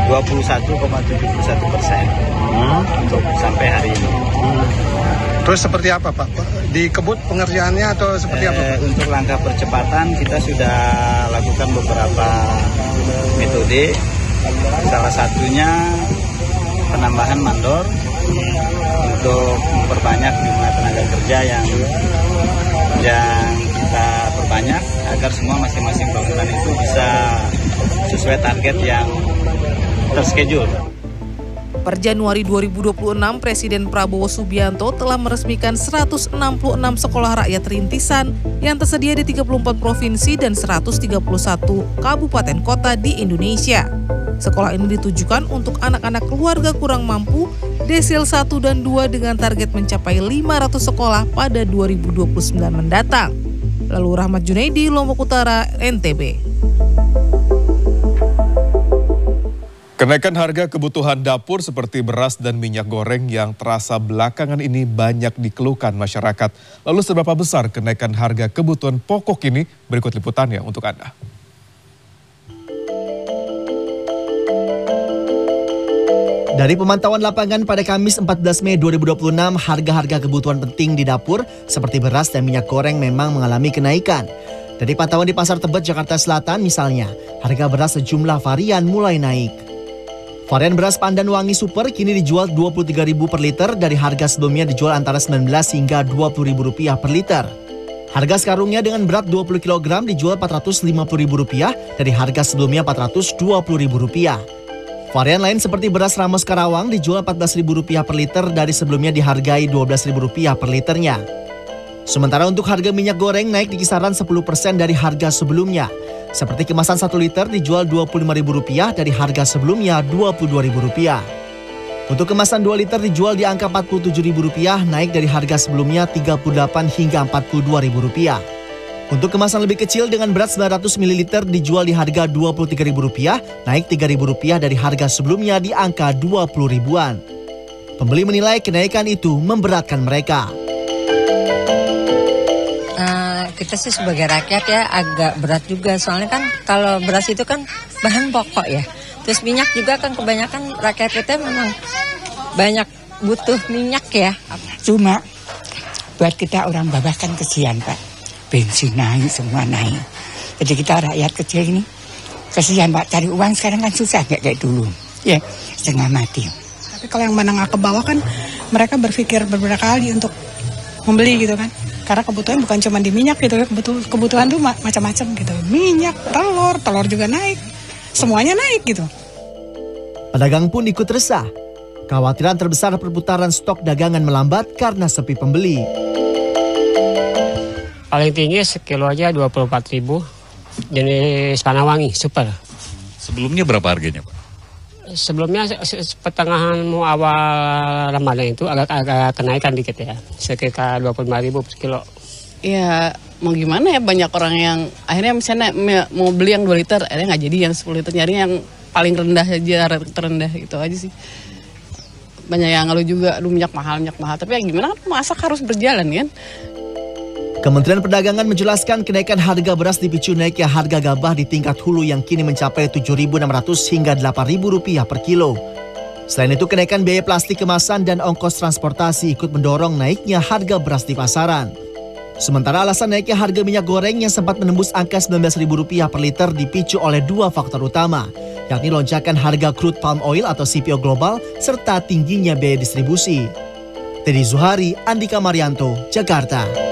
21,71% untuk sampai hari ini. Terus seperti apa Pak? Dikebut pengerjaannya atau seperti apa Pak? Untuk langkah percepatan kita sudah lakukan beberapa metode. Salah satunya penambahan mandor untuk memperbanyak jumlah tenaga kerja yang kita perbanyak agar semua masing-masing bangunan itu bisa sesuai target yang terschedule. Per Januari 2026, Presiden Prabowo Subianto telah meresmikan 166 sekolah rakyat rintisan yang tersedia di 34 provinsi dan 131 kabupaten kota di Indonesia. Sekolah ini ditujukan untuk anak-anak keluarga kurang mampu, desil 1 dan 2 dengan target mencapai 500 sekolah pada 2029 mendatang. Lalu Rahmat Junaidi, Lombok Utara, NTB. Kenaikan harga kebutuhan dapur seperti beras dan minyak goreng yang terasa belakangan ini banyak dikeluhkan masyarakat. Lalu seberapa besar kenaikan harga kebutuhan pokok ini? Berikut liputannya untuk Anda. Dari pemantauan lapangan pada Kamis 14 Mei 2026, harga-harga kebutuhan penting di dapur seperti beras dan minyak goreng memang mengalami kenaikan. Dari pantauan di Pasar Tebet, Jakarta Selatan misalnya, harga beras sejumlah varian mulai naik. Varian beras Pandan Wangi Super kini dijual Rp23.000 per liter dari harga sebelumnya dijual antara Rp19 hingga Rp20.000 per liter. Harga sekarungnya dengan berat 20 kg dijual Rp450.000 dari harga sebelumnya Rp420.000. Varian lain seperti beras Ramos Karawang dijual Rp14.000 per liter dari sebelumnya dihargai Rp12.000 per liternya. Sementara untuk harga minyak goreng naik di kisaran 10% dari harga sebelumnya. Seperti kemasan 1 liter dijual Rp25.000 dari harga sebelumnya Rp22.000. Untuk kemasan 2 liter dijual di angka Rp47.000 naik dari harga sebelumnya Rp38 hingga Rp42.000. Untuk kemasan lebih kecil dengan berat 900 ml dijual di harga Rp23.000 naik Rp3.000 dari harga sebelumnya di angka Rp20.000-an. Pembeli menilai kenaikan itu memberatkan mereka. Kita sih sebagai rakyat ya agak berat juga, soalnya kan kalau beras itu kan bahan pokok ya. Terus minyak juga kan kebanyakan rakyat kita memang banyak butuh minyak ya. Cuma buat kita orang bawah kan kesian Pak. Bensin naik, semua naik. Jadi kita rakyat kecil ini kesian Pak, cari uang sekarang kan susah kayak dulu. Ya, setengah mati. Tapi kalau yang menengah ke bawah kan mereka berpikir beberapa kali untuk membeli gitu kan. Karena kebutuhan bukan cuma di minyak gitu, kebutuhan tuh macam-macam gitu. Minyak, telur juga naik, semuanya naik gitu. Pedagang pun ikut resah. Kekhawatiran terbesar perputaran stok dagangan melambat karena sepi pembeli. Paling tinggi sekilo aja 24.000, jenis Panawangi Super. Sebelumnya berapa harganya Pak? Sebelumnya pertengahan awal Ramadan itu agak kenaikan dikit ya, sekitar 25.000 per kilo. Ya mau gimana ya, banyak orang yang akhirnya misalnya mau beli yang 2 liter, akhirnya nggak jadi yang 10 liter, nyari yang paling rendah aja, terendah gitu aja sih. Banyak yang ngeluh juga, aduh minyak mahal, tapi ya gimana kan masak harus berjalan kan. Kementerian Perdagangan menjelaskan kenaikan harga beras dipicu naiknya harga gabah di tingkat hulu yang kini mencapai Rp7.600 hingga Rp8.000 per kilo. Selain itu, kenaikan biaya plastik kemasan dan ongkos transportasi ikut mendorong naiknya harga beras di pasaran. Sementara alasan naiknya harga minyak goreng yang sempat menembus angka Rp19.000 per liter dipicu oleh 2 faktor utama, yakni lonjakan harga crude palm oil atau CPO global serta tingginya biaya distribusi. Teddy Zuhari, Andika Marianto, Jakarta.